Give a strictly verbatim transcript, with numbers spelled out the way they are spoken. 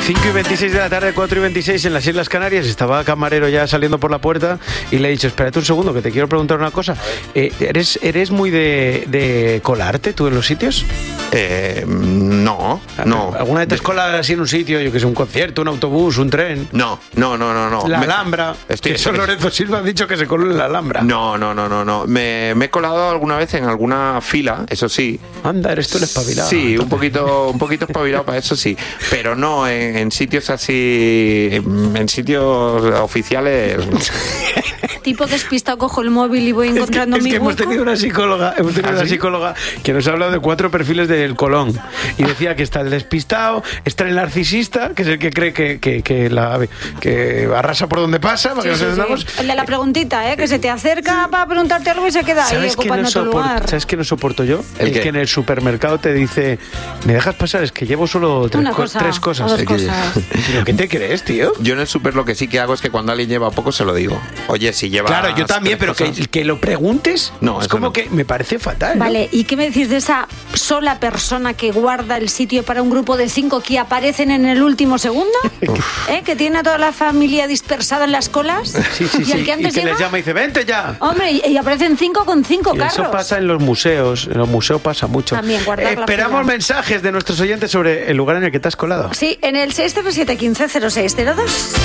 cinco y veintiséis de la tarde, cuatro y veintiséis en las Islas Canarias. Estaba camarero ya saliendo por la puerta y le he dicho, espérate un segundo que te quiero preguntar una cosa. Eh, ¿eres, ¿Eres muy de, de colarte tú en los sitios? Eh, no, no. ¿Alguna vez te has colado así en un sitio, yo que sé, un concierto, un autobús, un tren? No, no, no, no. no. La me, Alhambra. Estoy, que eso Lorenzo Silva ha dicho que se coló en la Alhambra. No, no, no, no, no. Me, me he colado alguna vez en alguna fila, eso sí. Anda, eres tú el espabilado. Sí, entonces. un poquito, un poquito espabilado para eso sí. Pero no en, en sitios así, en sitios oficiales. Tipo despistado, cojo el móvil y voy encontrando es que, mi es que hueco. hemos tenido una psicóloga, hemos tenido ¿Ah, una sí? psicóloga que nos ha hablado de cuatro perfiles del Colón y decía que está el despistado, está el narcisista, que es el que cree que, que, que, la, que arrasa por donde pasa, para Sí, que nos sí, sí. entendamos. El de la preguntita, ¿eh? Que se te acerca para preguntarte algo y se queda ahí ¿Sabes qué no ocupando tu lugar. soporto, ¿Sabes qué no soporto yo? ¿El El, qué? que en el supermercado te dice, ¿me dejas pasar? Es que llevo solo tres, Una co- cosa, tres cosas. o dos Es que- cosas. ¿Pero qué te crees, tío? Yo en el súper lo que sí que hago es que cuando alguien lleva poco se lo digo. Oye, si lleva. Claro, yo también, pero que, cosas- que lo preguntes No, es eso como no. que me parece fatal. ¿no? Vale, ¿y qué me decís de esa sola persona que guarda el sitio para un grupo de cinco que aparecen en el último segundo? ¿Eh? Que tiene a toda la familia dispersada en las colas. Sí, sí, y sí. el que antes y que llega, les llama y dice, vente ya. hombre, y, y aparecen cinco con cinco Y carros. eso pasa en los museos, en los museos pasa mucho. También, guardar la Esperamos fila. mensajes de nuestros oyentes sobre el lugar en el que te has colado. Sí, en el seis cero siete uno cinco cero seis cero dos.